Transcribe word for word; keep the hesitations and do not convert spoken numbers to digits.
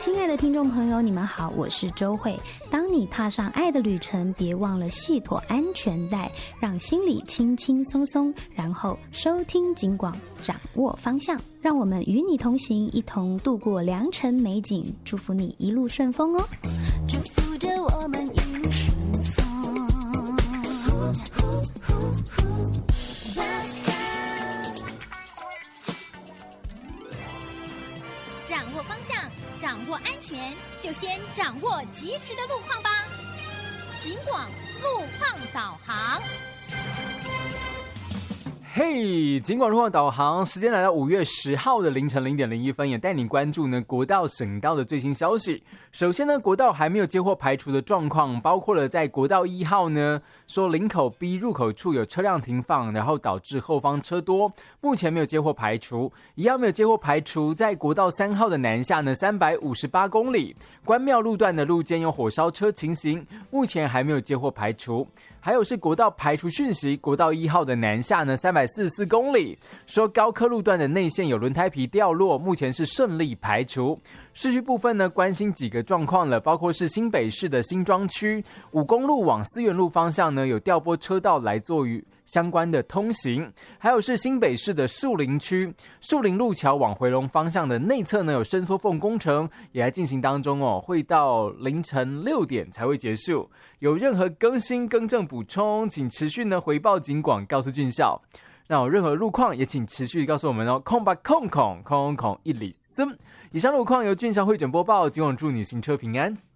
亲爱的听众朋友，你们好，我是周慧。当你踏上爱的旅程，别忘了系妥安全带，让心里轻轻松松，然后收听警广，掌握方向，让我们与你同行，一同度过良辰美景。祝福你一路顺风哦！ 祝福着我们一路顺风。 掌握方向，掌握安全，就先掌握及时的路况吧。警广路况导航。 嘿、hey, 警广路况导航，时间来到五月十号的凌晨零点零一分，也带你关注呢国道、省道的最新消息。首先呢，国道还没有接获排除的状况，包括了在国道一号呢，说林口 B 入口处有车辆停放，然后导致后方车多，目前没有接获排除。一样没有接获排除，在国道三号的南下呢，三百五十八公里，关庙路段的路肩有火烧车情形，目前还没有接获排除。还有是国道排除讯息，国道一号的南下呢，三百四十四公里，说高科路段的内线有轮胎皮掉落，目前是顺利排除。市区部分呢，关心几个状况了，包括是新北市的新庄区五公路往思源路方向呢，有调拨车道来做与相关的通行，还有是新北市的树林区树林路桥往回龙方向的内侧呢，有伸缩缝工程也在进行当中哦，会到凌晨六点才会结束。有任何更新更正补充，请持续呢回报警广，告诉军校。那有任何路况也请持续告诉我们哦，空吧空空空空一里森。以上路况由军校会诊播报，警广祝你行车平安。